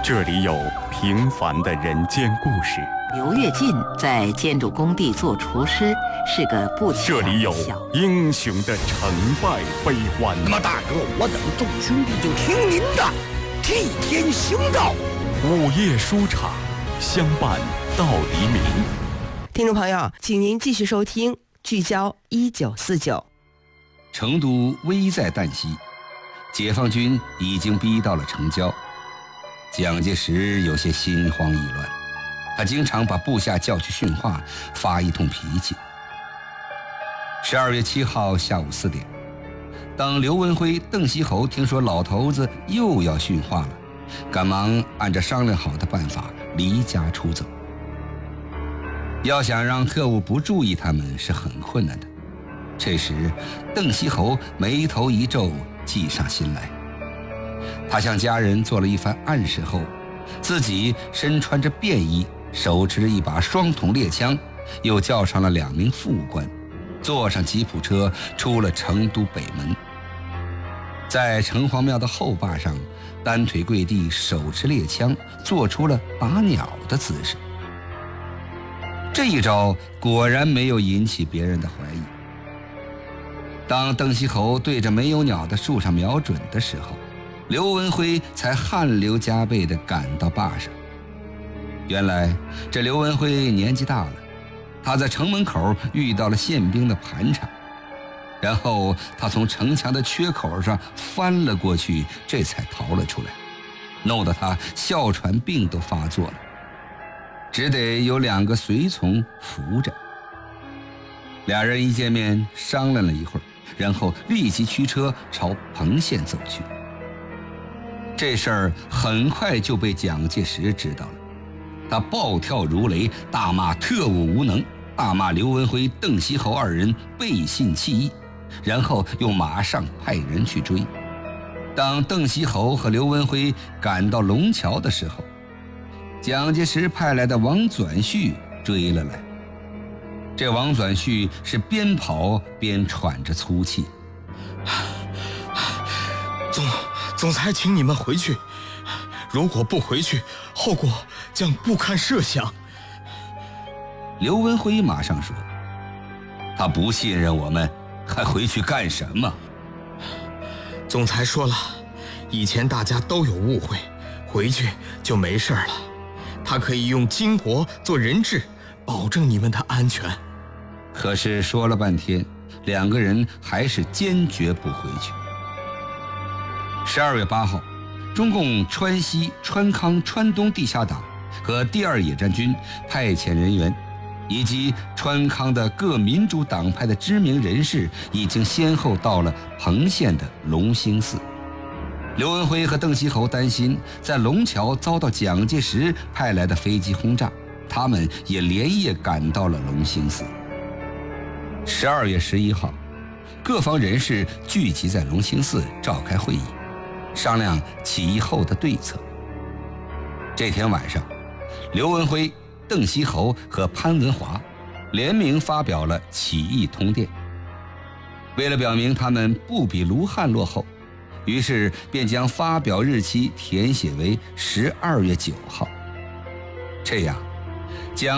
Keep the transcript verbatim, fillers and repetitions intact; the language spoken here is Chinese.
这里有平凡的人间故事， 刘跃进在建筑工地做厨师，是个不起眼的小。 这里有英雄的成败悲欢。 那么大哥，我等众兄弟就听您的，替天行道。 午夜书场，相伴到黎明。 听众朋友，请您继续收听聚焦一九四九。 成都危在旦夕，解放军已经逼到了城郊。蒋介石有些心慌意乱，他经常把部下叫去训话，发一通脾气。十二月七号下午四点，当刘文辉、邓锡侯听说老头子又要训话了，赶忙按照商量好的办法离家出走。要想让特务不注意他们是很困难的。这时，邓锡侯眉头一皱，计上心来。他向家人做了一番暗示后，自己身穿着便衣，手持着一把双筒猎枪，又叫上了两名副官，坐上吉普车出了成都北门。在城隍庙的后坝上，单腿跪地，手持猎枪，做出了打鸟的姿势。这一招果然没有引起别人的怀疑。当邓锡侯对着没有鸟的树上瞄准的时候，刘文辉才汗流浃背地赶到坝上。原来这刘文辉年纪大了，他在城门口遇到了宪兵的盘查，然后他从城墙的缺口上翻了过去，这才逃了出来，弄得他哮喘病都发作了，只得有两个随从扶着。俩人一见面商量了一会儿，然后立即驱车朝彭县走去。这事儿很快就被蒋介石知道了，他暴跳如雷，大骂特务无能，大骂刘文辉、邓锡侯二人背信弃义，然后又马上派人去追。当邓锡侯和刘文辉赶到龙桥的时候，蒋介石派来的王转旭追了来。这王转旭是边跑边喘着粗气。 总总裁请你们回去，如果不回去，后果将不堪设想。 刘文辉马上说，他不信任我们，还回去干什么？ 总裁说了，以前大家都有误会，回去就没事了。他可以用金国做人质，保证你们的安全。 可是说了半天，两个人还是坚决不回去。十二月八号，中共川西、川康、川东地下党和第二野战军派遣人员，以及川康的各民主党派的知名人士，已经先后到了彭县的龙兴寺。刘文辉和邓锡侯担心在龙桥遭到蒋介石派来的飞机轰炸，他们也连夜赶到了龙兴寺。十二月十一号，各方人士聚集在龙兴寺召开会议，商量起义后的对策。这天晚上，刘文辉、邓锡侯和潘文华联名发表了起义通电。为了表明他们不比卢汉落后，于是便将发表日期填写为十二月九号。这样，